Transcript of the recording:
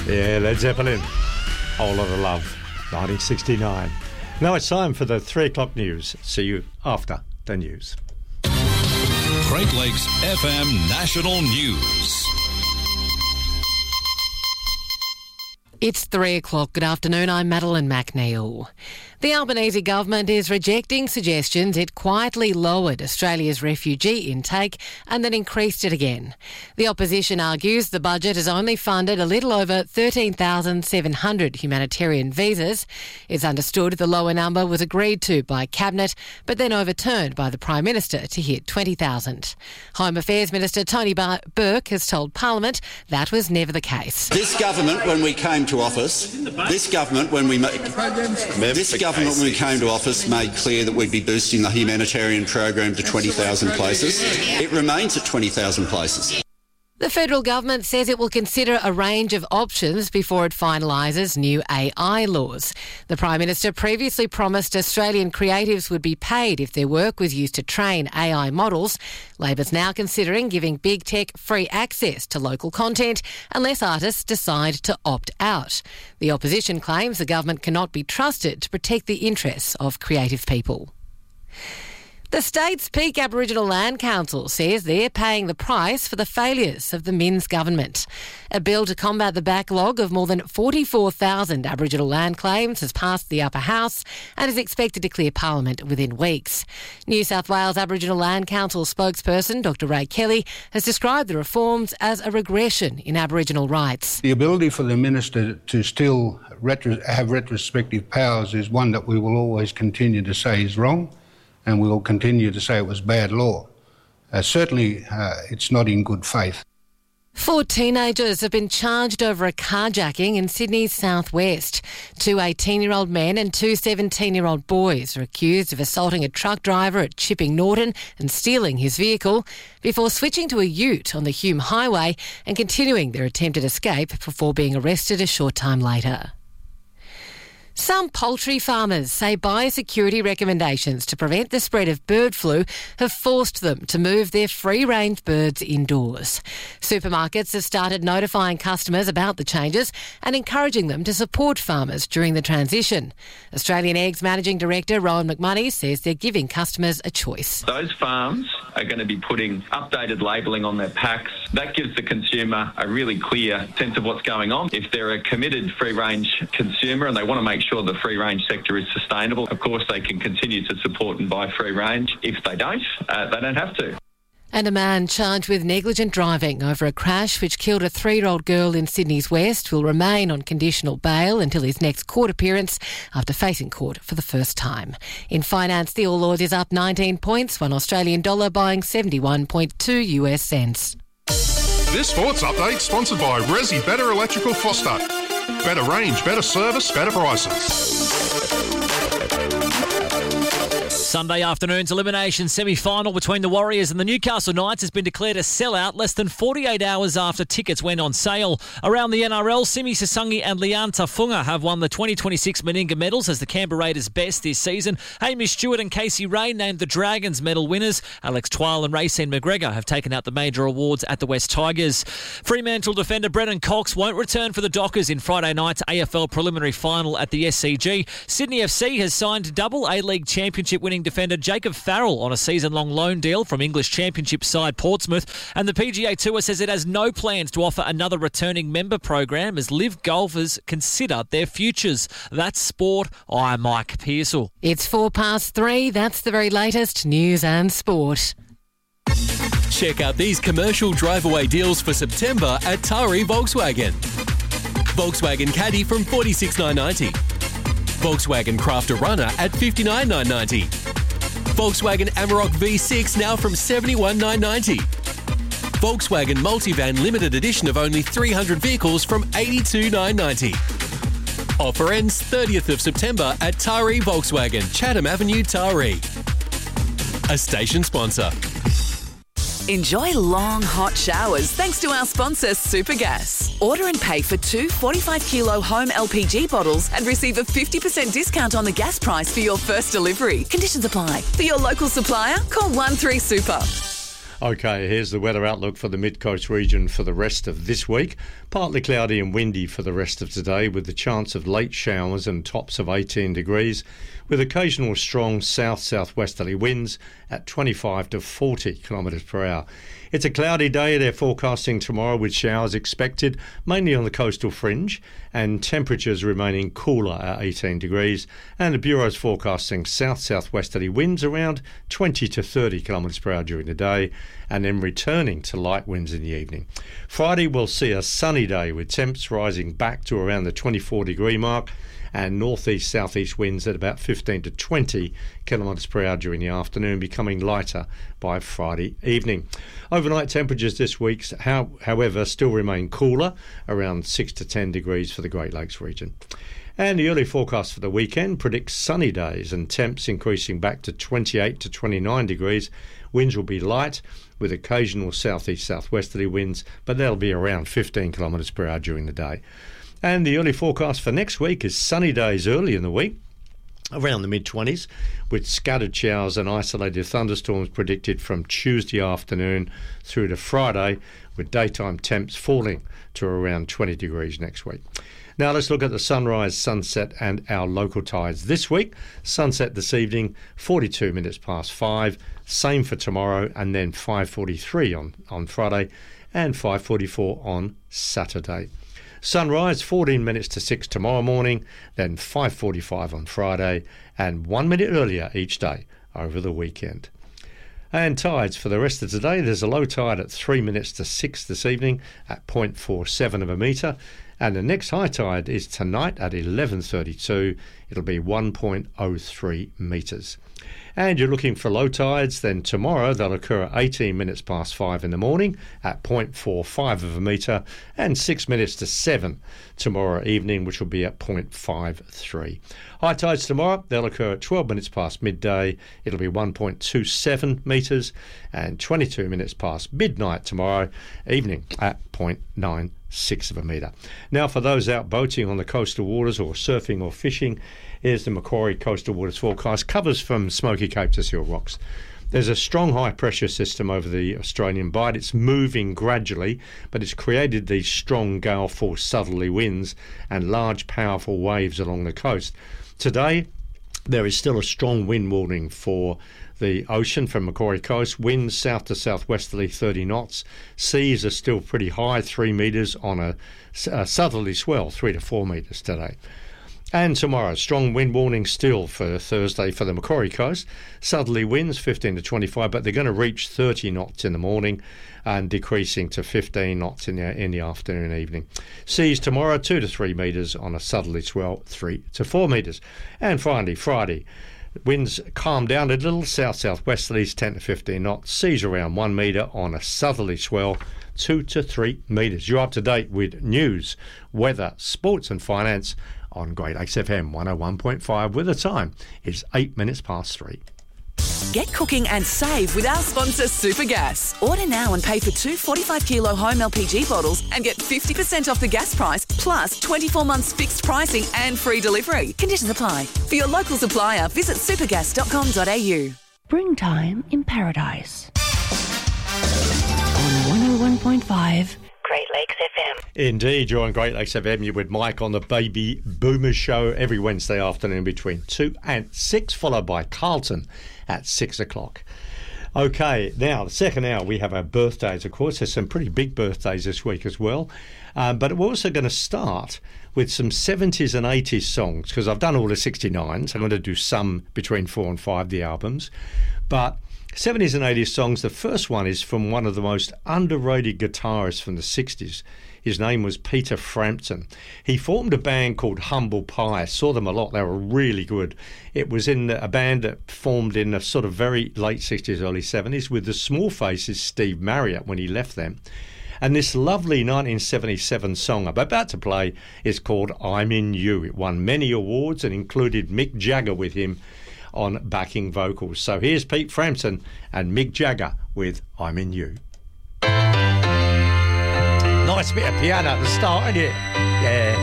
Yeah, Led Zeppelin. Whole Lot of Love, 1969. Now it's time for the 3 o'clock news. See you after the news. Great Lakes FM National News. It's 3 o'clock. Good afternoon. I'm Madeline McNeil. The Albanese government is rejecting suggestions it quietly lowered Australia's refugee intake and then increased it again. The opposition argues the budget has only funded a little over 13,700 humanitarian visas. It's understood the lower number was agreed to by Cabinet, but then overturned by the Prime Minister to hit 20,000. Home Affairs Minister Tony Burke has told Parliament that was never the case. This government, when we came to office, came to office, made clear that we'd be boosting the humanitarian program to 20,000 places. It remains at 20,000 places. The federal government says it will consider a range of options before it finalises new AI laws. The Prime Minister previously promised Australian creatives would be paid if their work was used to train AI models. Labor's now considering giving big tech free access to local content unless artists decide to opt out. The opposition claims the government cannot be trusted to protect the interests of creative people. The state's peak Aboriginal Land Council says they're paying the price for the failures of the Minns government. A bill to combat the backlog of more than 44,000 Aboriginal land claims has passed the upper house and is expected to clear Parliament within weeks. New South Wales Aboriginal Land Council spokesperson Dr Ray Kelly has described the reforms as a regression in Aboriginal rights. The ability for the Minister to still have retrospective powers is one that we will always continue to say is wrong, and we will continue to say it was bad law. Certainly, it's not in good faith. 4 teenagers have been charged over a carjacking in Sydney's southwest. 2 18-year-old men and 2 17-year-old boys are accused of assaulting a truck driver at Chipping Norton and stealing his vehicle before switching to a ute on the Hume Highway and continuing their attempted escape before being arrested a short time later. Some poultry farmers say biosecurity recommendations to prevent the spread of bird flu have forced them to move their free-range birds indoors. Supermarkets have started notifying customers about the changes and encouraging them to support farmers during the transition. Australian Eggs Managing Director Rowan McMoney says they're giving customers a choice. Those farms are going to be putting updated labelling on their packs. That gives the consumer a really clear sense of what's going on. If they're a committed free-range consumer and they want to make sure the free-range sector is sustainable, of course they can continue to support and buy free-range. If they don't have to. And a man charged with negligent driving over a crash which killed a 3-year-old girl in Sydney's West will remain on conditional bail until his next court appearance after facing court for the first time. In finance, the All Ords is up 19 points, $1 Australian dollar buying 71.2 US cents. This sports update sponsored by Resi Better Electrical Foster. Better range, better service, better prices. Sunday afternoon's elimination semi-final between the Warriors and the Newcastle Knights has been declared a sellout less than 48 hours after tickets went on sale. Around the NRL, Simi Sasungi and Lian Tafunga have won the 2026 Meninga medals as the Canberra Raiders' best this season. Hamish Stewart and Casey Ray named the Dragons medal winners. Alex Twile and Racine McGregor have taken out the major awards at the West Tigers. Fremantle defender Brennan Cox won't return for the Dockers in Friday night's AFL preliminary final at the SCG. Sydney FC has signed double A-League championship winning defender Jacob Farrell on a season-long loan deal from English Championship side Portsmouth, and the PGA Tour says it has no plans to offer another returning member program as live golfers consider their futures. That's sport. I'm Mike Pearsall. It's 3:04. That's the very latest news and sport. Check out these commercial drive-away deals for September at Tari Volkswagen. Volkswagen Caddy from $46,990. Volkswagen Crafter Runner at $59,990. Volkswagen Amarok V6 now from $71,990. Volkswagen Multivan Limited Edition of only 300 vehicles from $82,990. Offer ends 30th of September at Tari Volkswagen, Chatham Avenue, Tari. A station sponsor. Enjoy long, hot showers thanks to our sponsor, Supergas. Order and pay for 2 45-kilo home LPG bottles and receive a 50% discount on the gas price for your first delivery. Conditions apply. For your local supplier, call 13-SUPER. OK, here's the weather outlook for the mid-coast region for the rest of this week. Partly cloudy and windy for the rest of today, with the chance of late showers and tops of 18 degrees, with occasional strong south-southwesterly winds at 25 to 40 kilometres per hour. It's a cloudy day. They're forecasting tomorrow with showers expected, mainly on the coastal fringe, and temperatures remaining cooler at 18 degrees. And the Bureau's forecasting south-southwesterly winds around 20 to 30 kilometres per hour during the day, and then returning to light winds in the evening. Friday will see a sunny day with temps rising back to around the 24 degree mark, and northeast southeast winds at about 15 to 20 kilometres per hour during the afternoon, becoming lighter by Friday evening. Overnight temperatures this week, however, still remain cooler, around 6 to 10 degrees for the Great Lakes region. And the early forecast for the weekend predicts sunny days and temps increasing back to 28 to 29 degrees. Winds will be light with occasional southeast southwesterly winds, but they'll be around 15 kilometres per hour during the day. And the early forecast for next week is sunny days early in the week, around the mid-20s, with scattered showers and isolated thunderstorms predicted from Tuesday afternoon through to Friday, with daytime temps falling to around 20 degrees next week. Now let's look at the sunrise, sunset and our local tides this week. Sunset this evening, 42 minutes past 5. Same for tomorrow, and then 5:43 on Friday and 5:44 on Saturday. Sunrise, 14 minutes to 6 tomorrow morning, then 5:45 on Friday, and 1 minute earlier each day over the weekend. And tides for the rest of today, there's a low tide at 3 minutes to 6 this evening at 0.47 of a metre, and the next high tide is tonight at 11:32. It'll be 1.03 metres. And you're looking for low tides, then tomorrow they'll occur at 18 minutes past 5 in the morning at 0.45 of a metre, and 6 minutes to 7 tomorrow evening, which will be at 0.53. High tides tomorrow, they'll occur at 12 minutes past midday. It'll be 1.27 metres, and 22 minutes past midnight tomorrow evening at 0.96 of a metre. Now, for those out boating on the coastal waters or surfing or fishing, here's the Macquarie Coastal Waters forecast. Covers from Smoky Cape to Seal Rocks. There's a strong high pressure system over the Australian Bight. It's moving gradually, but it's created these strong gale force southerly winds and large powerful waves along the coast. Today, there is still a strong wind warning for the ocean from Macquarie Coast. Winds south to southwesterly 30 knots. Seas are still pretty high, 3 metres on a southerly swell, 3 to 4 metres today. And tomorrow, strong wind warning still for Thursday for the Macquarie Coast. Southerly winds 15 to 25, but they're going to reach 30 knots in the morning and decreasing to 15 knots in the afternoon and evening. Seas tomorrow 2 to 3 metres on a southerly swell, 3 to 4 metres. And finally, Friday, winds calm down a little, south-southwesterlies 10 to 15 knots. Seas around 1 metre on a southerly swell, 2 to 3 metres. You're up to date with news, weather, sports and finance on Great Lakes FM 101.5, where the time is 8 minutes past 3. Get cooking and save with our sponsor Supergas. Order now and pay for 2 45-kilo home LPG bottles and get 50% off the gas price, plus 24 months fixed pricing and free delivery. Conditions apply. For your local supplier, visit supergas.com.au. Springtime in Paradise. On 101.5 Great Lakes FM. Indeed, you're on Great Lakes FM. You're with Mike on the Baby Boomers Show every Wednesday afternoon between 2 and 6, followed by Carlton at 6 o'clock. Okay, now the second hour we have our birthdays, of course. There's some pretty big birthdays this week as well. But we're also going to start with some 70s and 80s songs, because I've done all the 69s. I'm going to do some between 4 and 5, the albums. But 70s and 80s songs, the first one is from one of the most underrated guitarists from the 60s. His name was Peter Frampton. He formed a band called Humble Pie. I saw them a lot. They were really good. It was in a band that formed in the sort of very late 60s, early 70s with the Small Faces' Steve Marriott when he left them. And this lovely 1977 song I'm about to play is called I'm In You. It won many awards and included Mick Jagger with him on backing vocals. So here's Pete Frampton and Mick Jagger with I'm In You. Nice bit of piano at the start, isn't it? Yeah.